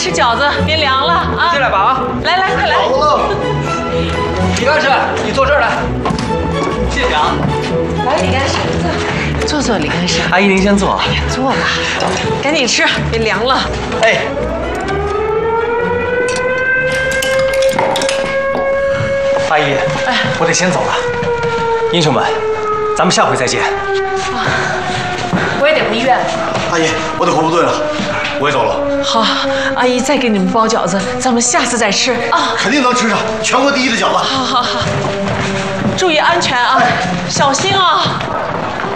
吃饺子，别凉了啊！ 进来吧啊！ 来，快来！ 李干事，你坐这儿来。谢谢啊。 来，李干事，坐，李干事。 阿姨您先坐。 坐吧，赶紧吃，别凉了。 哎。阿姨，我得先走了。英雄们，咱们下回再见。 我也得回医院。 阿姨，我得回部队了，我也走了。 好，阿姨再给你们包饺子，咱们下次再吃啊。 肯定能吃上全国第一的饺子。 好，注意安全啊，小心啊。